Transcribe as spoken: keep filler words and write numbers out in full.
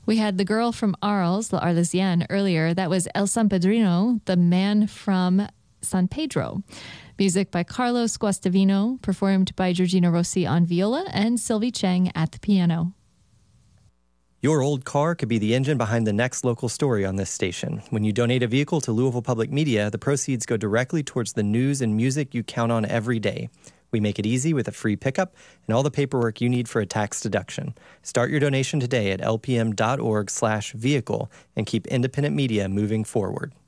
We had The Girl from Arles, La Arlesienne, earlier. That was El San Pedrino, the man from San Pedro. Music by Carlos Guastavino, performed by Georgina Rossi on viola and Sylvie Cheng at the piano. Your old car could be the engine behind the next local story on this station. When you donate a vehicle to Louisville Public Media, the proceeds go directly towards the news and music you count on every day. We make it easy with a free pickup and all the paperwork you need for a tax deduction. Start your donation today at lpm.org slash vehicle and keep independent media moving forward.